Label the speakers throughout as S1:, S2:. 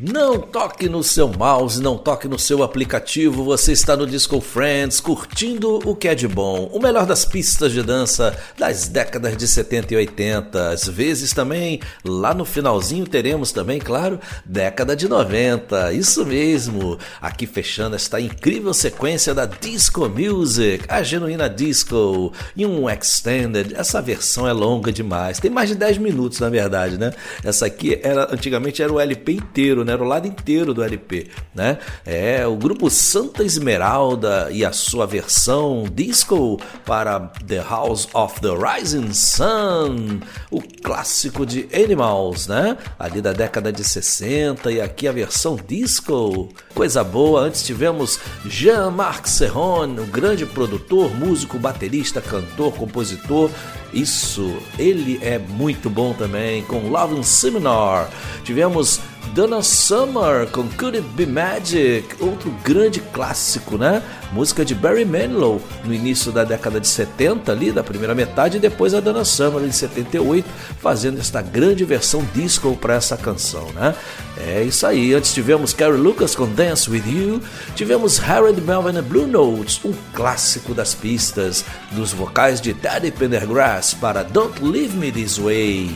S1: Não toque no seu mouse, não toque no seu aplicativo, você está no Disco Friends, curtindo o que é de bom, o melhor das pistas de dança das décadas de 70 e 80, às vezes também, lá no finalzinho teremos também, claro, década de 90, isso mesmo, aqui fechando esta incrível sequência da Disco Music, a genuína disco, e um extended, essa versão é longa demais, tem mais de 10 minutos na verdade, né? Essa aqui antigamente era o LP inteiro, né? Era o lado inteiro do LP, né? O grupo Santa Esmeralda e a sua versão disco para The House of the Rising Sun, o clássico de Animals, né? Ali da década de 60 e aqui a versão disco, coisa boa. Antes tivemos Jean-Marc Serron, o grande produtor, músico, baterista, cantor, compositor. Isso, ele é muito bom também, com Love and Seminar. Tivemos Donna Summer com Could It Be Magic, outro grande clássico, né? Música de Barry Manilow no início da década de 70, ali da primeira metade, e depois a Donna Summer em 78, fazendo esta grande versão disco para essa canção, né? É isso aí. Antes tivemos Carrie Lucas com Dance With You, tivemos Harold Melvin and Blue Notes, um clássico das pistas, dos vocais de Daddy Pendergrass para Don't Leave Me This Way.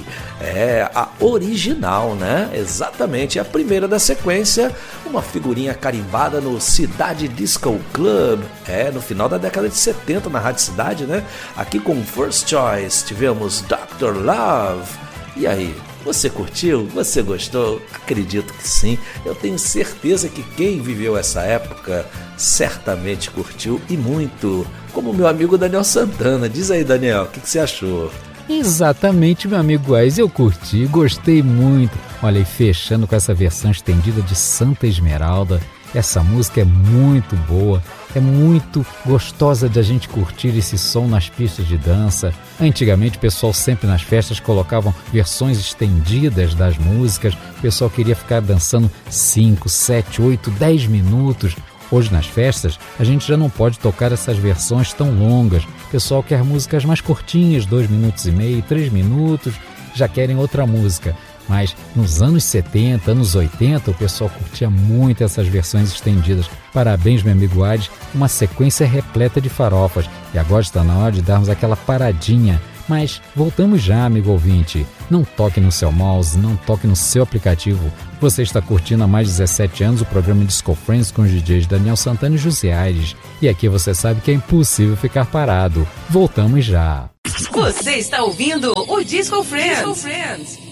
S1: É a original, né? Exatamente, a primeira da sequência, uma figurinha carimbada no Cidade Disco Club, no final da década de 70 na Rádio Cidade, né? Aqui com First Choice tivemos Dr. Love. E aí, você curtiu? Você gostou? Acredito que sim. Eu tenho certeza que quem viveu essa época certamente curtiu e muito, como meu amigo Daniel Santana. Diz aí, Daniel, o que você achou?
S2: Exatamente, meu amigo Wes, eu curti, gostei muito. Olha, e fechando com essa versão estendida de Santa Esmeralda, essa música é muito boa, é muito gostosa de a gente curtir esse som nas pistas de dança. Antigamente o pessoal sempre nas festas colocavam versões estendidas das músicas, o pessoal queria ficar dançando 5, 7, 8, 10 minutos. Hoje nas festas a gente já não pode tocar essas versões tão longas. O pessoal quer músicas mais curtinhas, 2 minutos e meio, 3 minutos, já querem outra música. Mas nos anos 70, anos 80, o pessoal curtia muito essas versões estendidas. Parabéns, meu amigo Adi, uma sequência repleta de farofas. E agora está na hora de darmos aquela paradinha. Mas voltamos já, amigo ouvinte. Não toque no seu mouse, não toque no seu aplicativo. Você está curtindo há mais de 17 anos o programa Disco Friends com os DJs Daniel Santana e José Aires. E aqui você sabe que é impossível ficar parado. Voltamos já.
S3: Você está ouvindo o Disco Friends.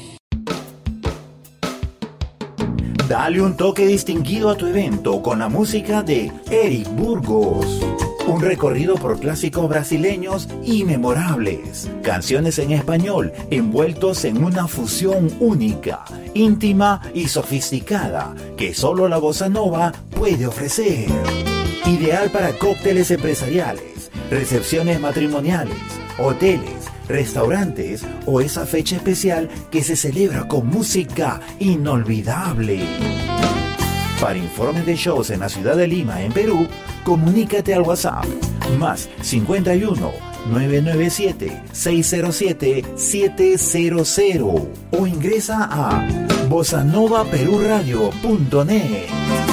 S4: Dale un toque distinguido a tu evento con la música de Eric Burgos. Un recorrido por clásicos brasileños y memorables. Canciones en español envueltos en una fusión única, íntima y sofisticada que solo la bossa nova puede ofrecer. Ideal para cócteles empresariales, recepciones matrimoniales, hoteles, restaurantes o esa fecha especial que se celebra con música inolvidable. Para informes de shows en la ciudad de Lima, en Perú, comunícate al WhatsApp más 51 997 607 700 o ingresa a bossanovaperuradio.net.